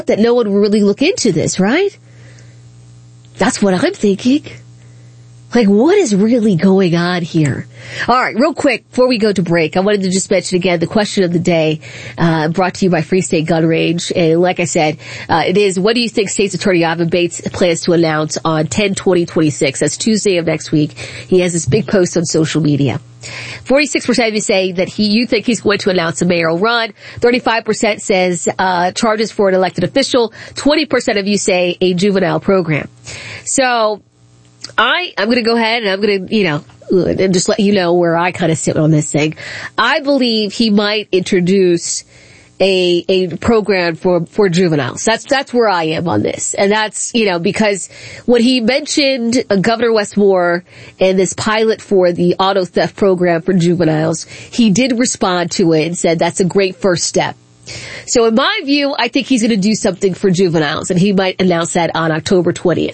that no one would really look into this, right? That's what I'm thinking. Like, what is really going on here? All right, real quick, before we go to break, I wanted to just mention again the question of the day, brought to you by Free State Gun Range. And like I said, it is, what do you think State's Attorney Ivan Bates plans to announce on 10/20/26? That's Tuesday of next week. He has this big post on social media. 46% of you say that you think he's going to announce a mayoral run. 35% says, charges for an elected official. 20% of you say a juvenile program. So, I'm going to go ahead and I'm going to, just let you know where I kind of sit on this thing. I believe he might introduce a program for juveniles. That's where I am on this. And that's, because when he mentioned Governor Wes Moore and this pilot for the auto theft program for juveniles, he did respond to it and said that's a great first step. So in my view, I think he's going to do something for juveniles, and he might announce that on October 20th.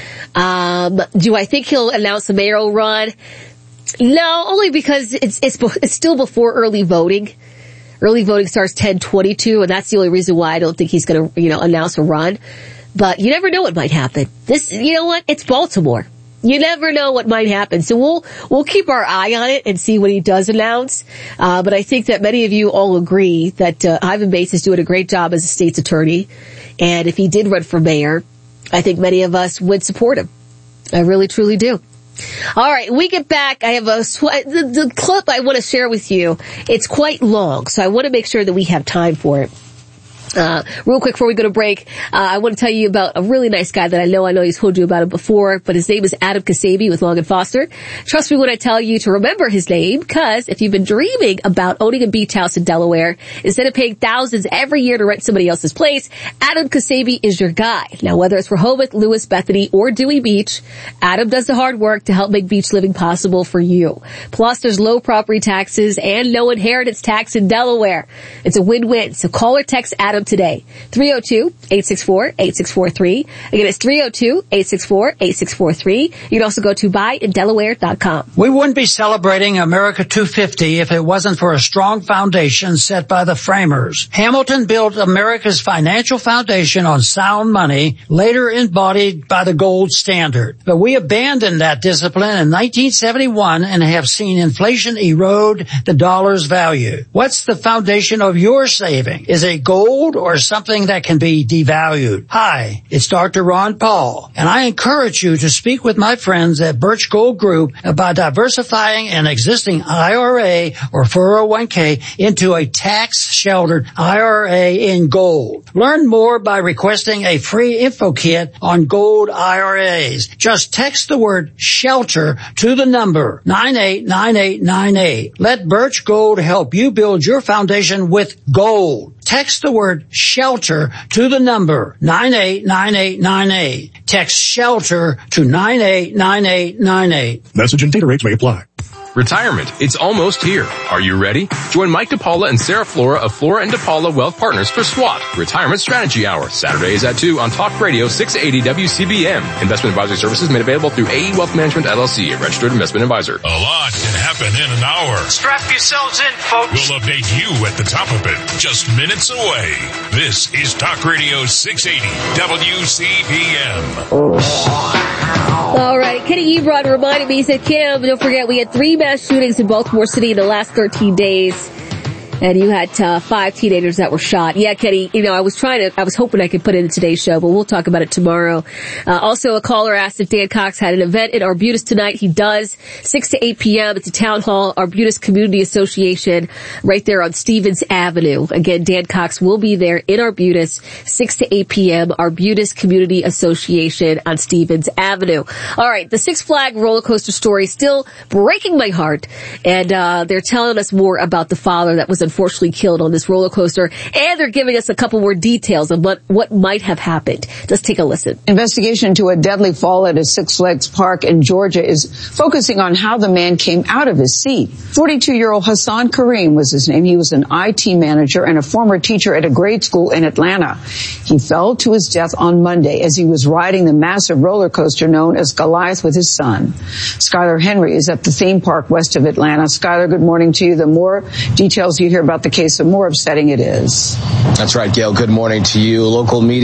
Do I think he'll announce a mayoral run? No, only because it's still before early voting. Early voting starts 10/22, and that's the only reason why I don't think he's going to, announce a run. But you never know what might happen. It's Baltimore. You never know what might happen. So we'll keep our eye on it and see what he does announce. But I think that many of you all agree that Ivan Bates is doing a great job as a state's attorney. And if he did run for mayor, I think many of us would support him. I really, truly do. All right, we get back. I have the clip I want to share with you. It's quite long, so I want to make sure that we have time for it. Real quick before we go to break, I want to tell you about a really nice guy that I know he's told you about it before, but his name is Adam Kasabi with Long & Foster. Trust me when I tell you to remember his name, because if you've been dreaming about owning a beach house in Delaware, instead of paying thousands every year to rent somebody else's place, Adam Kasabi is your guy. Now, whether it's Rehoboth, Lewis, Bethany, or Dewey Beach, Adam does the hard work to help make beach living possible for you. Plus, there's low property taxes and no inheritance tax in Delaware. It's a win-win, so call or text Adam today. 302-864-8643. Again, it's 302-864-8643. You can also go to buyindelaware.com. We wouldn't be celebrating America 250 if it wasn't for a strong foundation set by the framers. Hamilton built America's financial foundation on sound money, later embodied by the gold standard. But we abandoned that discipline in 1971 and have seen inflation erode the dollar's value. What's the foundation of your saving? Is it gold or something that can be devalued? Hi, it's Dr. Ron Paul, and I encourage you to speak with my friends at Birch Gold Group about diversifying an existing IRA or 401k into a tax-sheltered IRA in gold. Learn more by requesting a free info kit on gold IRAs. Just text the word SHELTER to the number 989898. Let Birch Gold help you build your foundation with gold. Text the word SHELTER to the number 989898. Text SHELTER to 989898. Message and data rates may apply. Retirement, it's almost here. Are you ready? Join Mike DePaula and Sarah Flora of Flora and DePaula Wealth Partners for SWAT, Retirement Strategy Hour, Saturdays at 2 on Talk Radio 680 WCBM. Investment advisory services made available through AE Wealth Management LLC, a registered investment advisor. A lot can happen in an hour. Strap yourselves in, folks. We'll update you at the top of it, just minutes away. This is Talk Radio 680 WCBM. All right, Kenny Ebron reminded me, he said, Kim, don't forget, we had 3 mass shootings in Baltimore City in the last 13 days. And you had 5 teenagers that were shot. Yeah, Kenny, I was hoping I could put it in today's show, but we'll talk about it tomorrow. Also, a caller asked if Dan Cox had an event in Arbutus tonight. He does, 6 to 8 p.m. It's a town hall, Arbutus Community Association, right there on Stevens Avenue. Again, Dan Cox will be there in Arbutus, 6 to 8 p.m., Arbutus Community Association on Stevens Avenue. All right, the Six Flags roller coaster story still breaking my heart. And they're telling us more about the father that was unfortunately killed on this roller coaster, and they're giving us a couple more details of what might have happened. Let's take a listen. Investigation into a deadly fall at a Six Flags park in Georgia is focusing on how the man came out of his seat. 42-year-old Hassan Kareem was his name. He was an IT manager and a former teacher at a grade school in Atlanta. He fell to his death on Monday as he was riding the massive roller coaster known as Goliath with his son. Skylar Henry is at the theme park west of Atlanta. Skylar, good morning to you. The more details you hear about the case, the more upsetting it is. That's right, Gail. Good morning to you. Local media